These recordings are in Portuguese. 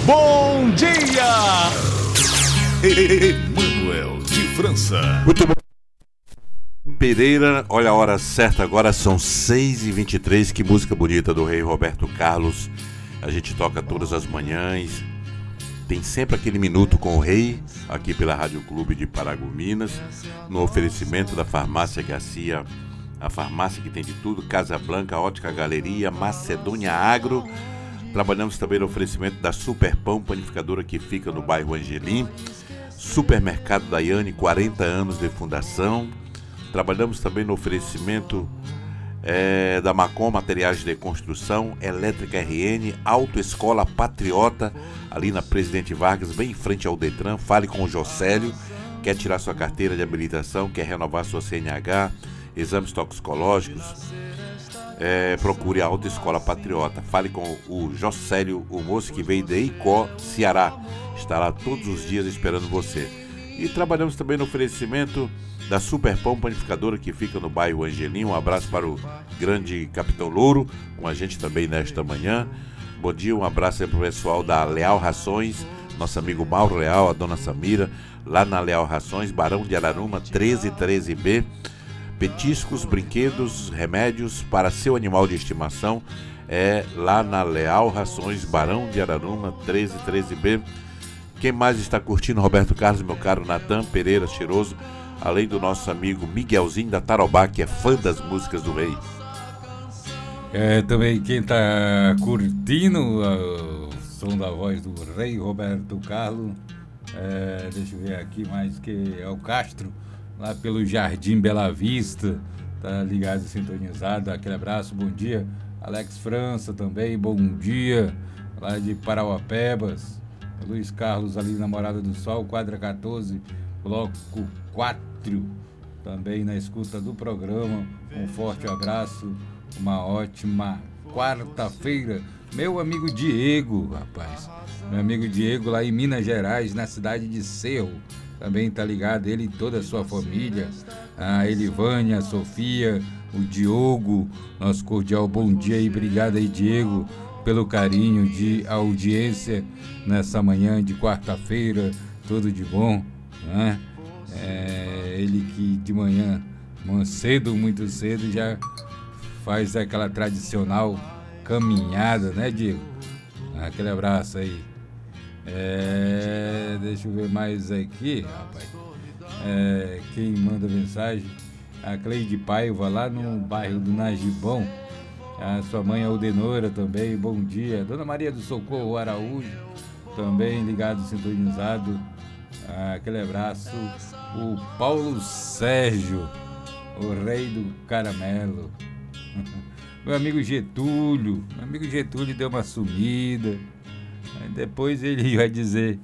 Bom dia! Emanuel de França. Muito bom. Pereira, olha a hora certa, agora são 6h23. Que música bonita do rei Roberto Carlos. A gente toca todas as manhãs. Tem sempre aquele minuto com o rei, aqui pela Rádio Clube de Paragominas, no oferecimento da Farmácia Garcia, a farmácia que tem de tudo, Casa Blanca, Ótica Galeria, Macedônia Agro. Trabalhamos também no oferecimento da Super Pão, panificadora que fica no bairro Angelim. Supermercado Daiane, 40 anos de fundação. Trabalhamos também no oferecimento da Macom Materiais de Construção, Elétrica RN, Autoescola Patriota, ali na Presidente Vargas, bem em frente ao Detran. Fale com o Jocélio. Quer tirar sua carteira de habilitação, quer renovar sua CNH, exames toxicológicos, procure a Autoescola Patriota. Fale com o Jocélio, o moço que veio de Icó, Ceará. Estará todos os dias esperando você. E trabalhamos também no oferecimento da Super Pão Panificadora que fica no bairro Angelim. Um abraço para o grande Capitão Louro, com a gente também nesta manhã. Bom dia, um abraço aí para o pessoal da Leal Rações, nosso amigo Mauro Leal, a dona Samira, lá na Leal Rações, Barão de Araruma, 1313B. Petiscos, brinquedos, remédios para seu animal de estimação lá na Leal Rações, Barão de Araruma, 1313B. Quem mais está curtindo Roberto Carlos, meu caro Natan Pereira Cheiroso, além do nosso amigo Miguelzinho da Tarobá, que é fã das músicas do rei. Também quem está curtindo o som da voz do rei Roberto Carlos, deixa eu ver aqui mais, que é o Castro, lá pelo Jardim Bela Vista, tá ligado e sintonizado. Aquele abraço, bom dia. Alex França também, bom dia, lá de Parauapebas. Luiz Carlos ali na Morada do Sol, quadra 14, bloco 4, também na escuta do programa. Um forte abraço, uma ótima quarta-feira. Meu amigo Diego, rapaz, meu amigo Diego lá em Minas Gerais, na cidade de Cerro, também tá ligado, ele e toda a sua família, a Elivânia, a Sofia, o Diogo, nosso cordial bom dia e obrigado aí, Diego, pelo carinho de audiência nessa manhã de quarta-feira, tudo de bom, né? Ele que de manhã, cedo, muito cedo, já faz aquela tradicional caminhada, né, Diego? Aquele abraço aí. Deixa eu ver mais aqui, rapaz. Quem manda mensagem? A Cleide Paiva, lá no bairro do Najibão. A sua mãe Aldenora também, bom dia. Dona Maria do Socorro Araújo, também ligado, sintonizado. Aquele abraço. O Paulo Sérgio, o rei do caramelo. Meu amigo Getúlio deu uma sumida. Aí depois ele vai dizer,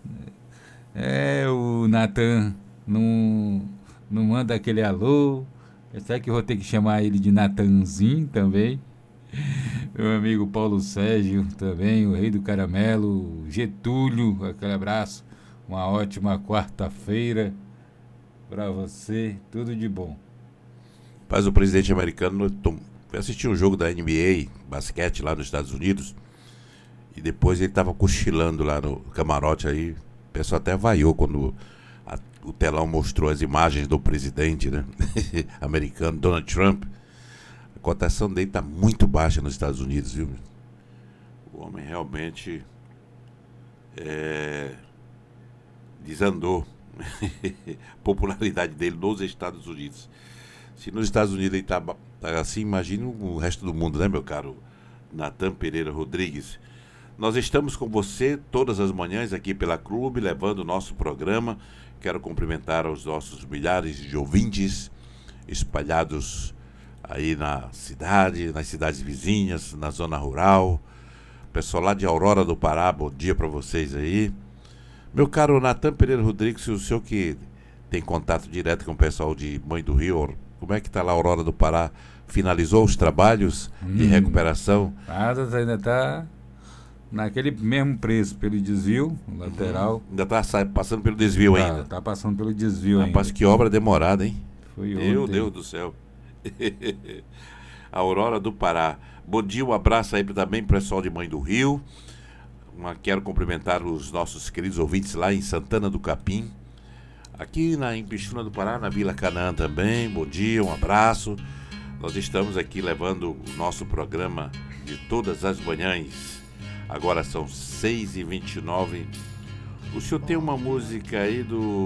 o Natan não manda aquele alô. Será que eu vou ter que chamar ele de Natanzinho também? Meu amigo Paulo Sérgio também, o rei do caramelo. Getúlio, aquele abraço. Uma ótima quarta-feira para você, tudo de bom. Mas o presidente americano foi assistir um jogo da NBA, basquete lá nos Estados Unidos, e depois ele estava cochilando lá no camarote, aí o pessoal até vaiou quando o telão mostrou as imagens do presidente, né, americano, Donald Trump. A cotação dele está muito baixa nos Estados Unidos, viu? O homem realmente desandou a popularidade dele nos Estados Unidos. Se nos Estados Unidos ele tá assim, imagine o resto do mundo, né, meu caro Natan Pereira Rodrigues? Nós estamos com você todas as manhãs aqui pela Clube, levando o nosso programa. Quero cumprimentar os nossos milhares de ouvintes espalhados aí na cidade, nas cidades vizinhas, na zona rural. Pessoal lá de Aurora do Pará, bom dia para vocês aí. Meu caro Natan Pereira Rodrigues, o senhor que tem contato direto com o pessoal de Mãe do Rio, como é que está lá a Aurora do Pará? Finalizou os trabalhos de recuperação? Ainda está naquele mesmo preço, pelo desvio lateral. Ainda está passando pelo desvio ainda? Está passando pelo desvio ainda. Rapaz, que obra demorada, hein? Foi Meu ontem. Deus do céu. Aurora do Pará. Bom dia, um abraço aí também pro pessoal de Mãe do Rio. Quero cumprimentar os nossos queridos ouvintes lá em Santana do Capim, aqui em Pixuna do Pará, na Vila Canaã também. Bom dia, um abraço. Nós estamos aqui levando o nosso programa de todas as manhãs. Agora são 6h29. O senhor tem uma música aí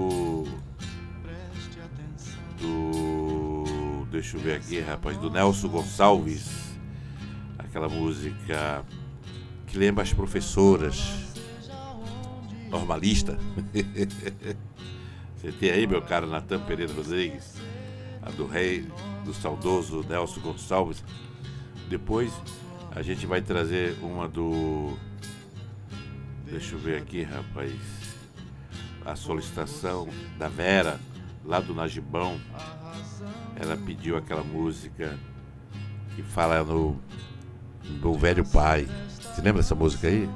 deixa eu ver aqui, rapaz, do Nelson Gonçalves. Aquela música que lembra as professoras. Normalista. Você tem aí, meu caro Natan Pereira Rodrigues, a do saudoso Nelson Gonçalves. Depois a gente vai trazer uma do... Deixa eu ver aqui, rapaz. A solicitação da Vera, lá do Najibão. Ela pediu aquela música que fala no velho pai. Você lembra dessa música aí?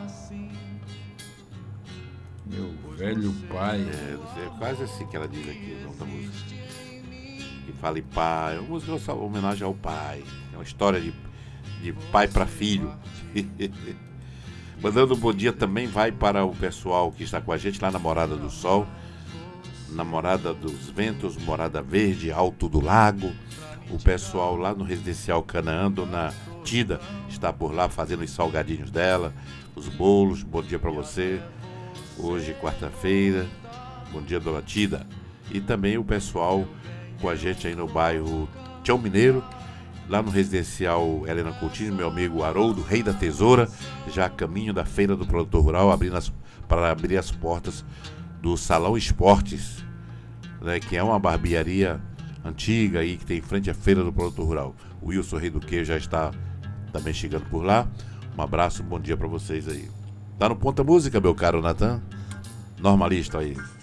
Meu velho pai. É quase assim que ela diz aqui o nome da música. Que fala em pai. É uma música em homenagem ao pai. É uma história de pai para filho. Mandando um bom dia também vai para o pessoal que está com a gente lá na Morada do Sol, na Morada dos Ventos, Morada Verde, Alto do Lago. O pessoal lá no Residencial Canaã, Dona Tida, está por lá fazendo os salgadinhos dela, os bolos. Bom dia para você. Hoje, quarta-feira. Bom dia, Dona Tida. E também o pessoal com a gente aí no bairro Tião Mineiro, lá no Residencial Helena Coutinho, meu amigo Haroldo, Rei da Tesoura, já a caminho da Feira do Produtor Rural, para abrir as portas do Salão Esportes, né, que é uma barbearia antiga aí que tem em frente à Feira do Produtor Rural. O Wilson Rei do Queijo já está também chegando por lá. Um abraço, um bom dia para vocês aí. Tá no Ponta Música, meu caro Natan? Normalista aí.